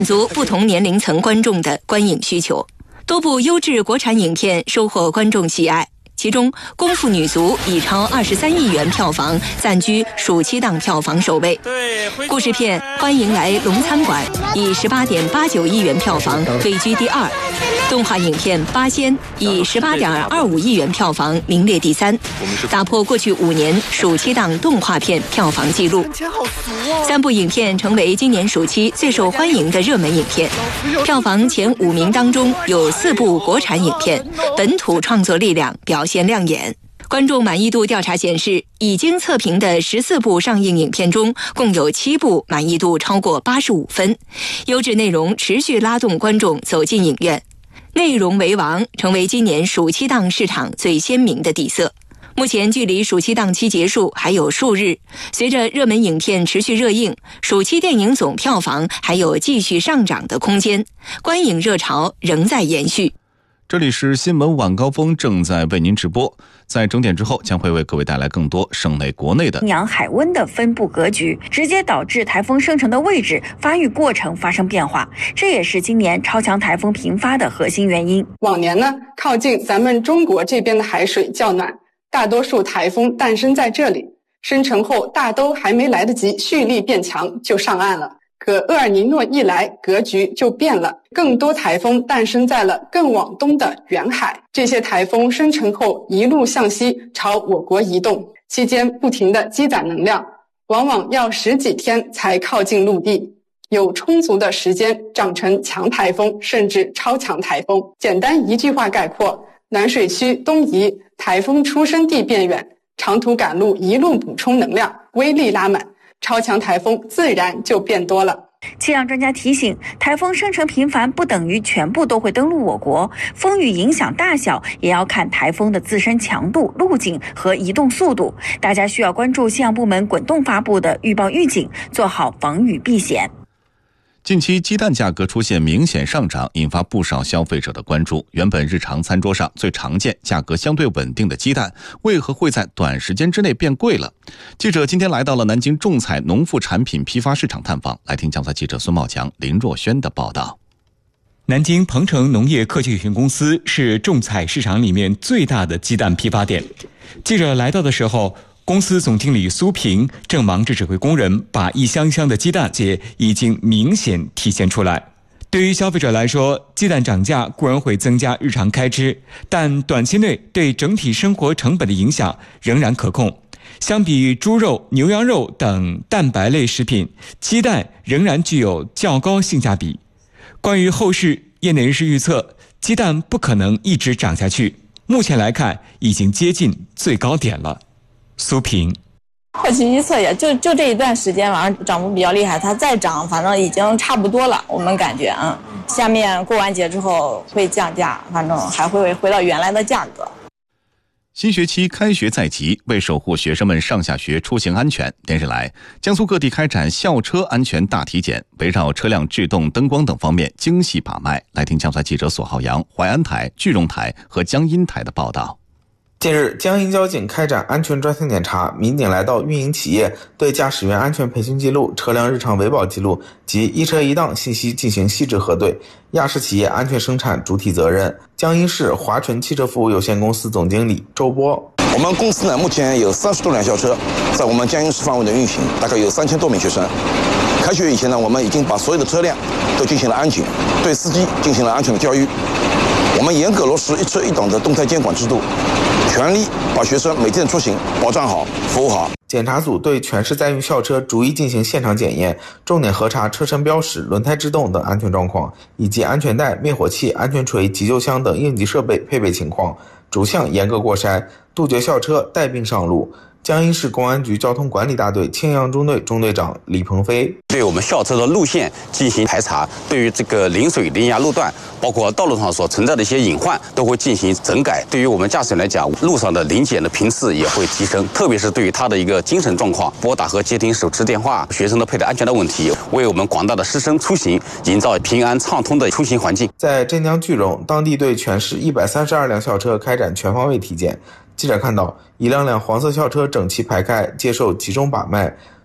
足不同年龄层观众的观影需求。多部优质国产影片收获观众喜爱，其中《功夫女足》已超23亿元票房，暂居暑期档票房首位。故事片《欢迎来龙餐馆》以18.89亿元票房位居第二。动画影片《八仙》以18.25亿元票房名列第三，打破过去5年暑期档动画片票房纪录。3部影片成为今年暑期最受欢迎的热门影片，票房前5名当中有4部国产影片，本土创作力量表现亮眼。观众满意度调查显示，已经测评的14部上映影片中，共有7部满意度超过85分。优质内容持续拉动观众走进影院，内容为王成为今年暑期档市场最鲜明的底色。目前距离暑期档期结束还有数日，随着热门影片持续热映，暑期电影总票房还有继续上涨的空间，观影热潮仍在延续。 这里是新闻晚高峰，正在为您直播。在整点之后，将会为各位带来更多省内国内的阴阳海温的分布格局，直接导致台风生成的位置发育过程发生变化，这也是今年超强台风频发的核心原因。 往年呢，靠近咱们中国这边的海水较暖，大多数台风诞生在这里，生成后大都还没来得及蓄力变强就上岸了。可厄尔尼诺一来，格局就变了，更多台风诞生在了更往东的远海。这些台风生成后一路向西朝我国移动，期间不停地积攒能量，往往要10几天才靠近陆地，有充足的时间长成强台风甚至超强台风。简单一句话概括，暖水区东移，台风出生地变远，长途赶路一路补充能量，威力拉满，超强台风自然就变多了。 气象专家提醒，台风生成频繁不等于全部都会登陆我国，风雨影响大小也要看台风的自身强度、路径和移动速度。大家需要关注气象部门滚动发布的预报预警，做好防雨避险。 近期鸡蛋价格出现明显上涨，引发不少消费者的关注。原本日常餐桌上最常见、价格相对稳定的鸡蛋，为何会在短时间之内变贵了？记者今天来到了南京众彩农副产品批发市场探访，来听江苏记者孙茂强、林若轩的报道。 南京鹏城农业科技有限公司是众彩市场里面最大的鸡蛋批发店。记者来到的时候，公司总经理苏平正忙着指挥工人把一箱箱的鸡蛋节已经明显体现出来。对于消费者来说，鸡蛋涨价固然会增加日常开支，但短期内对整体生活成本的影响仍然可控。相比于猪肉、牛羊肉等蛋白类食品，鸡蛋仍然具有较高性价比。关于后市，业内人士预测，鸡蛋不可能一直涨下去，目前来看已经接近最高点了。苏平， 后期预测也就这一段时间，反正涨幅比较厉害，它再涨，反正已经差不多了。我们感觉下面过完节之后会降价，反正还会回到原来的价格。 新学期开学在即，为守护学生们上下学出行安全，连日来，江苏各地开展校车安全大体检，围绕车辆制动、灯光等方面精细把脉。来听江苏记者索浩洋、淮安台、句容台和江阴台的报道。 近日，江阴交警开展安全专项检查，民警来到运营企业，对驾驶员安全培训记录、车辆日常维保记录及一车一档信息进行细致核对，压实企业安全生产主体责任。江阴市华纯汽车服务有限公司总经理周波： 我们公司呢，目前有30多辆校车在我们江阴市范围内运行，大概有3000多名学生。开学以前呢，我们已经把所有的车辆都进行了安检，对司机进行了安全的教育。我们严格落实一车一档的动态监管制度，全力把学生每天的出行保障好、服务好。 检查组对全市载运校车逐一进行现场检验，重点核查车身标识、轮胎制动等安全状况，以及安全带、灭火器、安全锤、急救箱等应急设备配备情况，逐项严格过筛，杜绝校车带病上路。江阴市公安局交通管理大队青阳中队中队长李鹏飞： 对我们校车的路线进行排查，对于这个临水、临崖路段，包括道路上所存在的一些隐患，都会进行整改。对于我们驾驶员来讲，路上的临检的频次也会提升，特别是对于他的一个精神状况，拨打和接听手持电话、学生的佩戴安全的问题，为我们广大的师生出行营造平安畅通的出行环境。 在镇江句容，当地对全市132辆校车开展全方位体检。记者看到，一辆辆黄色校车整齐排开，接受集中把脉，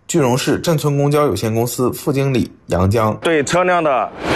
句容市镇村公交有限公司副经理杨江： 对车辆的